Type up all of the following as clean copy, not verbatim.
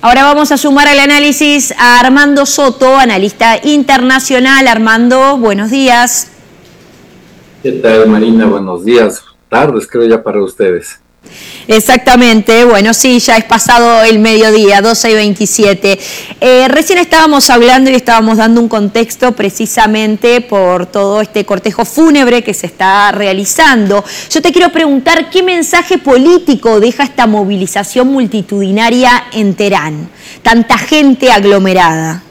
Ahora vamos a sumar al análisis a Armando Soto, analista internacional. Armando, buenos días. ¿Qué tal, Marina? Buenos días. Tardes, creo ya para ustedes. Exactamente, bueno, sí, ya es pasado el mediodía, 12:27. Recién estábamos hablando y estábamos dando un contexto precisamente por todo este cortejo fúnebre que se está realizando. Yo te quiero preguntar, ¿qué mensaje político deja esta movilización multitudinaria en Teherán? Tanta gente aglomerada.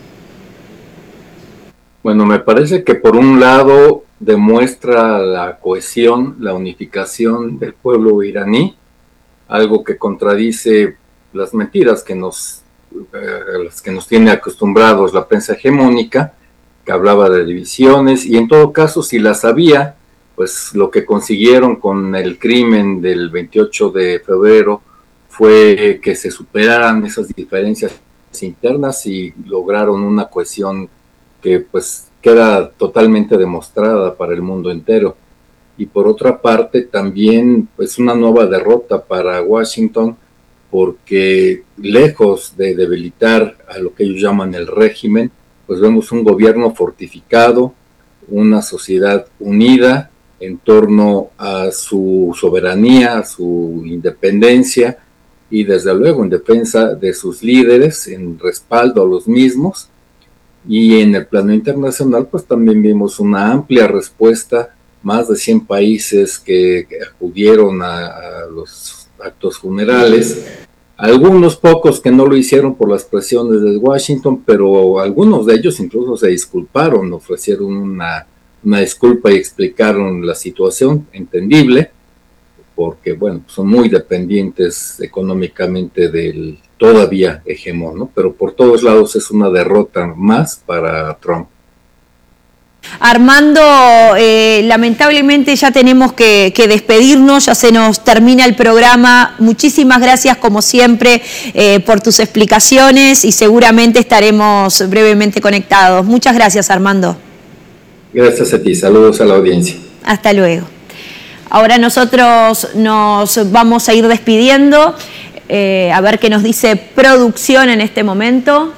Bueno, me parece que por un lado demuestra la cohesión, la unificación del pueblo iraní, algo que contradice las mentiras que las que nos tiene acostumbrados la prensa hegemónica, que hablaba de divisiones, y en todo caso, si las había, pues lo que consiguieron con el crimen del 28 de febrero fue que se superaran esas diferencias internas y lograron una cohesión que pues queda totalmente demostrada para el mundo entero. Y por otra parte también pues una nueva derrota para Washington, porque lejos de debilitar a lo que ellos llaman el régimen, pues vemos un gobierno fortificado, una sociedad unida en torno a su soberanía, a su independencia y desde luego en defensa de sus líderes, en respaldo a los mismos. Y en el plano internacional pues también vimos una amplia respuesta, más de 100 países que acudieron a los actos funerales, algunos pocos que no lo hicieron por las presiones de Washington, pero algunos de ellos incluso se disculparon, ofrecieron una disculpa y explicaron la situación, entendible, porque bueno, son muy dependientes económicamente del todavía hegemón, ¿no? Pero por todos lados es una derrota más para Trump. Armando, lamentablemente ya tenemos que despedirnos, ya se nos termina el programa. Muchísimas gracias como siempre por tus explicaciones y seguramente estaremos brevemente conectados. Muchas gracias, Armando. Gracias a ti, saludos a la audiencia. Hasta luego. Ahora nosotros nos vamos a ir despidiendo, a ver qué nos dice producción en este momento.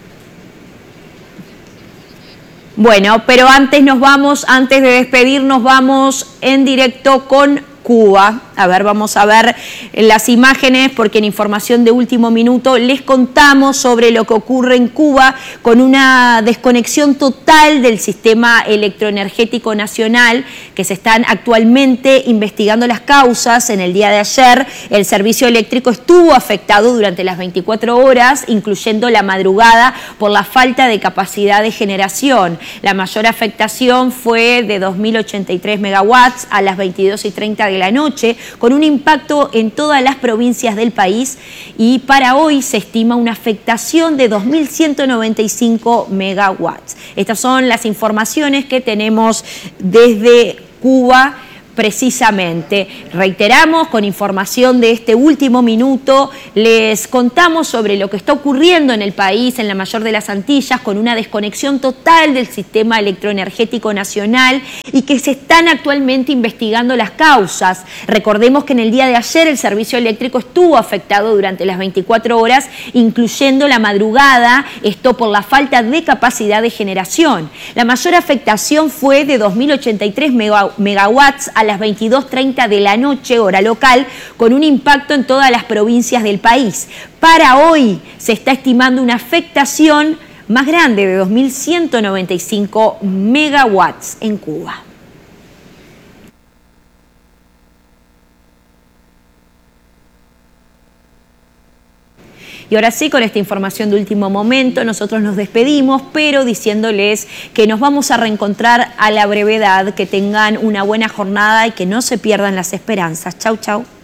Bueno, pero antes de despedirnos, vamos en directo con Cuba. A ver, vamos a ver las imágenes porque en información de último minuto les contamos sobre lo que ocurre en Cuba con una desconexión total del sistema electroenergético nacional, que se están actualmente investigando las causas. En el día de ayer el servicio eléctrico estuvo afectado durante las 24 horas, incluyendo la madrugada, por la falta de capacidad de generación. La mayor afectación fue de 2.083 megawatts a las 22:30 de la noche, con un impacto en todas las provincias del país, y para hoy se estima una afectación de 2.195 megawatts. Estas son las informaciones que tenemos desde Cuba. Precisamente, reiteramos, con información de este último minuto, les contamos sobre lo que está ocurriendo en el país, en la mayor de las Antillas, con una desconexión total del sistema electroenergético nacional y que se están actualmente investigando las causas. Recordemos que en el día de ayer el servicio eléctrico estuvo afectado durante las 24 horas, incluyendo la madrugada, esto por la falta de capacidad de generación. La mayor afectación fue de 2.083 megawatts a las 22:30 de la noche, hora local, con un impacto en todas las provincias del país. Para hoy se está estimando una afectación más grande de 2.195 megawatts en Cuba. Y ahora sí, con esta información de último momento, nosotros nos despedimos, pero diciéndoles que nos vamos a reencontrar a la brevedad, que tengan una buena jornada y que no se pierdan las esperanzas. Chau, chau.